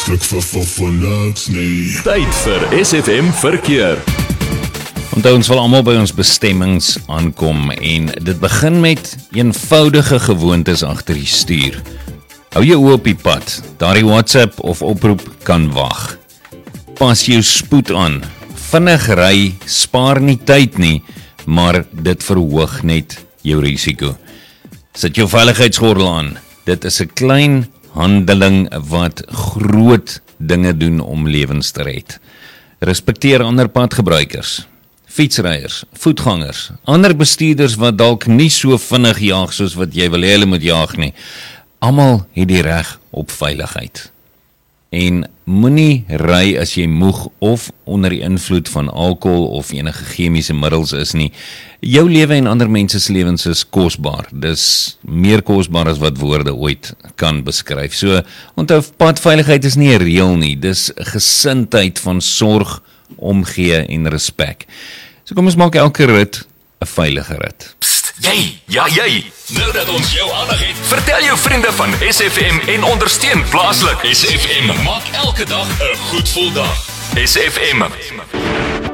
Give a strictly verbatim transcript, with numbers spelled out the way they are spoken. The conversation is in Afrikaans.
stuk vir vir vir niks nie. Tyd vir S F M verkeer. Onthou, ons wil almal by ons bestemmings aankom en dit begin met eenvoudige gewoontes agter die stuur. Hou jou oë op die pad, daardie WhatsApp of oproep kan wag. Pas jou spoed aan, vinnig ry, spaar nie tyd nie, maar dit verhoog net jou risiko. Sit jou veiligheidsgordel aan, dit is 'n klein handeling wat groot dinge doen om lewens te red. Respekteer ander padgebruikers, fietsryers, voetgangers, ander bestuurders wat dalk nie so vinnig jaag soos wat jy wil hê hulle moet jaag nie. Almal het die reg op veiligheid. En moenie ry as jy moeg of onder die invloed van alkohol of enige chemiese middels is nie. Jou lewe en ander mense se lewens is kosbaar. Dis meer kosbaar as wat woorde ooit kan beskryf. So, onthou, padveiligheid is nie 'n reël nie. Dis 'n gesindheid van sorg, omgee en respek. So kom ons maak elke rit 'n veilige rit. Psst, jy, ja jy. Nou dat ons jou aandag het, vertel jou vriende van S F M en ondersteun plaaslik. S F M maak elke dag 'n goed gevoel dag. S F M.